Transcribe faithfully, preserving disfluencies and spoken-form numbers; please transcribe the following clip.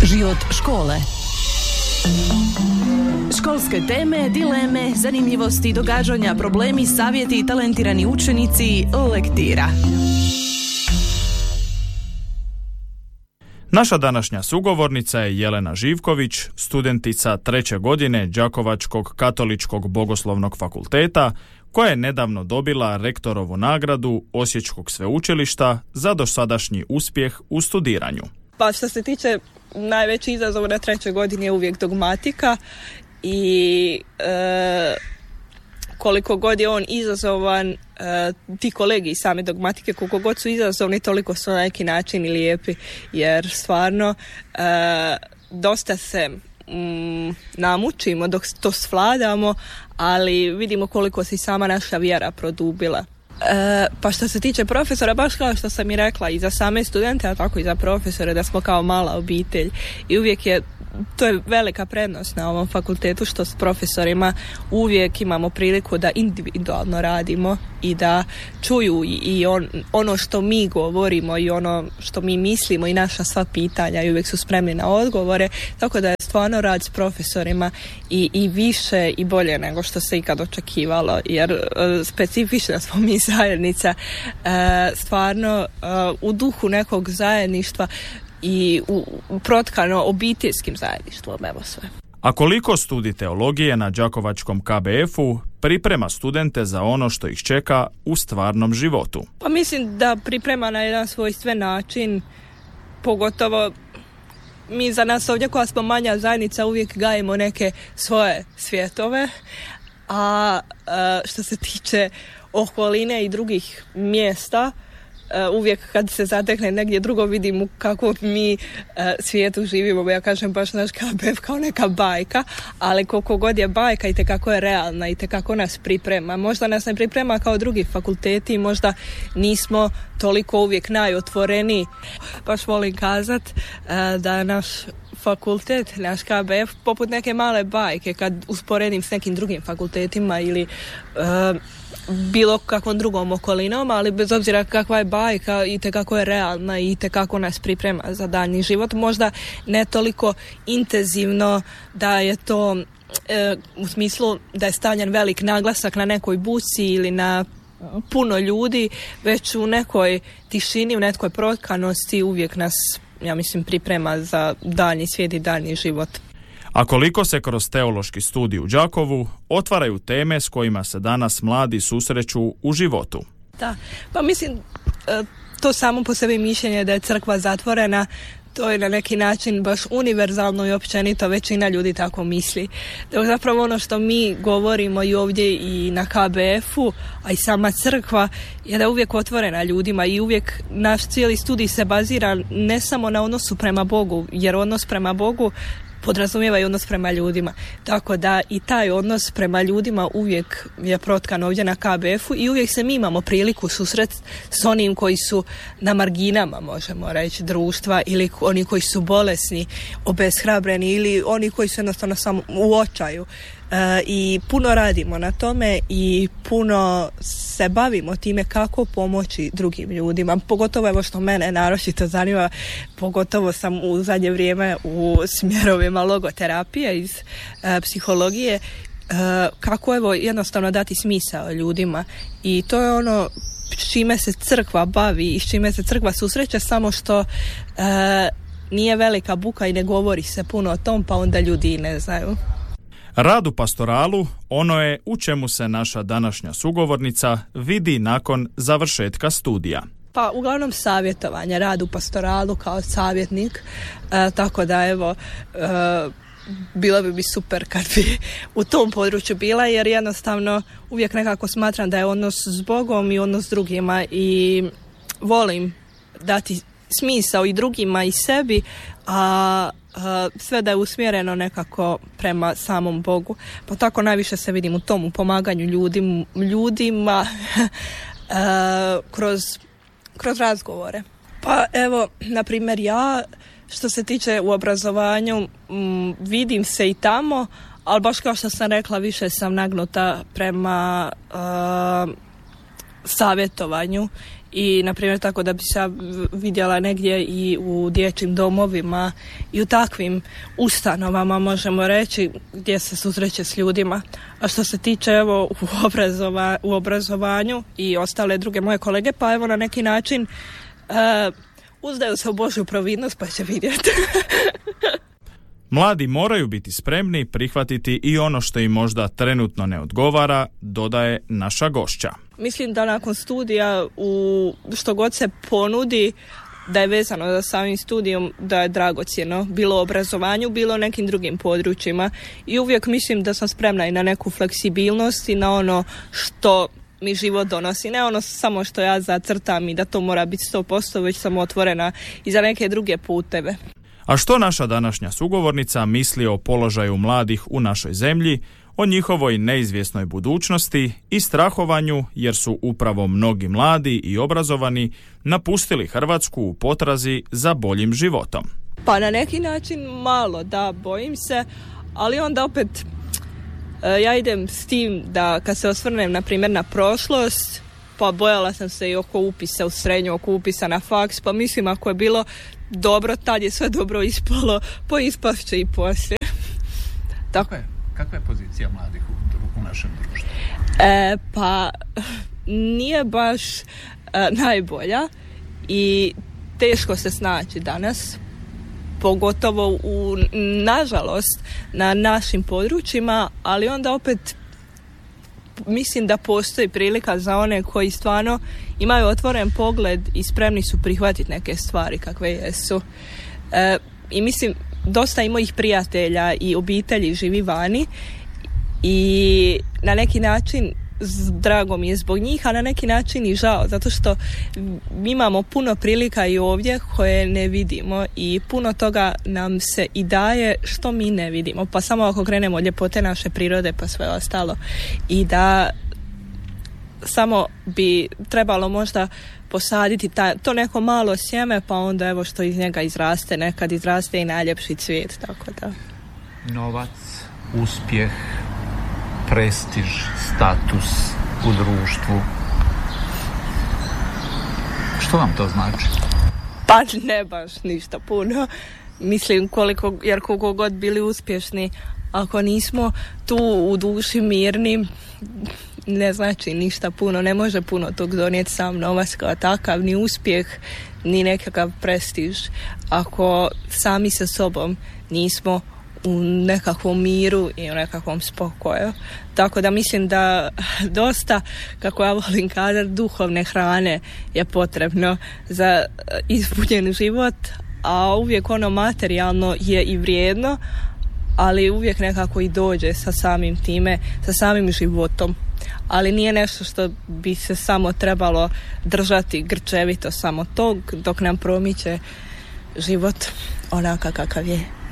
Život škole. Školske teme, dileme, zanimljivosti, događanja, problemi, savjeti, talentirani učenici, lektira. Naša današnja sugovornica je Jelena Živković, studentica treće godine Đakovačkog katoličkog bogoslovnog fakulteta, koja je nedavno dobila rektorovu nagradu Osječkog sveučilišta za dosadašnji uspjeh u studiranju. Pa što se tiče, najveći izazov na trećoj godini je uvijek dogmatika i e, koliko god je on izazovan, e, ti kolegi same dogmatike, koliko god su izazovni, toliko su na neki način i lijepi, jer stvarno e, dosta se mm, namučimo dok to svladamo, ali vidimo koliko se i sama naša vjera produbila. E, pa što se tiče profesora, baš kao što sam i rekla, i za same studente, a tako i za profesore, da smo kao mala obitelj i uvijek je, to je velika prednost na ovom fakultetu, što s profesorima uvijek imamo priliku da individualno radimo i da čuju i, i on, ono što mi govorimo i ono što mi mislimo i naša sva pitanja, i uvijek su spremni na odgovore, tako da je stvarno rad s profesorima i, i više i bolje nego što se ikad očekivalo, jer uh, specifična smo mi zajednica, uh, stvarno uh, u duhu nekog zajedništva i u, u protkano obiteljskim zajedništvom, evo sve. A koliko studij teologije na Đakovačkom K B F-u priprema studente za ono što ih čeka u stvarnom životu? Pa mislim da priprema na jedan svojstven način, pogotovo mi za nas ovdje koja smo manja zajednica uvijek gajimo neke svoje svjetove, a što se tiče okoline i drugih mjesta, Uh, uvijek kad se zatekne negdje drugo vidim u kakvom mi uh, svijetu živimo. Ja kažem baš naš K B F kao neka bajka, ali koliko god je bajka i tekako je realna i tekako nas priprema. Možda nas ne priprema kao drugi fakulteti, možda nismo toliko uvijek najotvoreniji. Baš volim kazat uh, da naš fakultet, naš K B F, poput neke male bajke kad usporedim s nekim drugim fakultetima ili uh, bilo kakvom drugom okolinom, ali bez obzira kakva je bajka i tekako je realna i tekako nas priprema za daljnji život. Možda ne toliko intenzivno da je to e, u smislu da je stavljen velik naglasak na nekoj buci ili na puno ljudi, već u nekoj tišini, u nekoj protkanosti uvijek nas, ja mislim, priprema za daljnji svijet i daljnji život. A koliko se kroz teološki studij u Đakovu otvaraju teme s kojima se danas mladi susreću u životu? Da, pa mislim, to samo po sebi mišljenje da je crkva zatvorena, to je na neki način baš univerzalno i općenito, većina ljudi tako misli. Da zapravo ono što mi govorimo i ovdje i na K B F-u, a i sama crkva, je da je uvijek otvorena ljudima i uvijek naš cijeli studij se bazira ne samo na odnosu prema Bogu, jer odnos prema Bogu podrazumijeva i odnos prema ljudima. Tako da i taj odnos prema ljudima uvijek je protkan ovdje na K B F-u i uvijek se mi imamo priliku susret s onim koji su na marginama, možemo reći, društva, ili oni koji su bolesni, obeshrabreni, ili oni koji su jednostavno samo u očaju. E, i puno radimo na tome i puno se bavimo time kako pomoći drugim ljudima, pogotovo evo što mene naročito zanima, pogotovo sam u zadnje vrijeme u smjerovima logoterapije iz e, psihologije, e, kako evo jednostavno dati smisao ljudima, i to je ono s čime se crkva bavi i s čime se crkva susreće, samo što e, nije velika buka i ne govori se puno o tom, pa onda ljudi i ne znaju. Rad u pastoralu ono je u čemu se naša današnja sugovornica vidi nakon završetka studija. Pa uglavnom savjetovanje, rad u pastoralu kao savjetnik, e, tako da evo e, bilo bi mi super kad bi u tom području bila, jer jednostavno uvijek nekako smatram da je odnos s Bogom i odnos s drugima i volim dati smisao i drugima i sebi, a sve da je usmjereno nekako prema samom Bogu. Pa tako najviše se vidim u tom, u pomaganju ljudim, ljudima kroz, kroz razgovore. Pa evo, na primjer, ja što se tiče u obrazovanju m, vidim se i tamo, ali baš kao što sam rekla, više sam nagnuta prema uh, savjetovanju i na primjer tako da bi se vidjela negdje i u dječjim domovima i u takvim ustanovama, možemo reći, gdje se susreće s ljudima. A što se tiče evo u, obrazova, u obrazovanju i ostale druge moje kolege, pa evo na neki način uh, uzdaju se u Božju providnost, pa će vidjeti. Mladi moraju biti spremni prihvatiti i ono što im možda trenutno ne odgovara, dodaje naša gošća. Mislim da nakon studija u što god se ponudi, da je vezano za samim studijom, da je dragocjeno, bilo u obrazovanju, bilo nekim drugim područjima. I uvijek mislim da sam spremna i na neku fleksibilnost i na ono što mi život donosi. Ne ono samo što ja zacrtam i da to mora biti sto posto, već sam otvorena i za neke druge puteve. A što naša današnja sugovornica misli o položaju mladih u našoj zemlji, o njihovoj neizvjesnoj budućnosti i strahovanju, jer su upravo mnogi mladi i obrazovani napustili Hrvatsku u potrazi za boljim životom? Pa na neki način malo, da, bojim se, ali onda opet ja idem s tim da kad se osvrnem na primjer na prošlost, pa bojala sam se i oko upisa u srednju, oko upisa na faks, pa mislim ako je bilo dobro, tad je sve dobro ispalo, pa ispašće i poslije. Tako je. Kakva je pozicija mladih u, u našem društvu? E, pa nije baš e, najbolja i teško se snaći danas, pogotovo u, nažalost, na našim područjima, ali onda opet mislim da postoji prilika za one koji stvarno imaju otvoren pogled i spremni su prihvatiti neke stvari kakve jesu. E, I mislim, dosta i mojih prijatelja i obitelji živi vani i na neki način drago mi je zbog njih, a na neki način i žao, zato što mi imamo puno prilika i ovdje koje ne vidimo i puno toga nam se i daje što mi ne vidimo, pa samo ako krenemo od ljepote naše prirode pa sve ostalo, i da samo bi trebalo možda posaditi ta, to neko malo sjeme, pa onda evo što iz njega izraste, nekad izraste i najljepši cvijet, tako da. Novac, uspjeh, prestiž, status u društvu. Što vam to znači? Pa ne baš ništa puno. Mislim, koliko, jer koliko god bili uspješni, ako nismo tu u duši mirni, ne znači ništa puno. Ne može puno tog donijeti sam novac kao takav, ni uspjeh, ni nekakav prestiž. Ako sami sa sobom nismo u nekakvom miru i u nekakvom spokoju. Tako da mislim da dosta, kako ja volim kazati, duhovne hrane je potrebno za ispunjen život, a uvijek ono materijalno je i vrijedno, ali uvijek nekako i dođe sa samim time, sa samim životom. Ali nije nešto što bi se samo trebalo držati grčevito samo tog, dok nam promiče život onaka kakav je.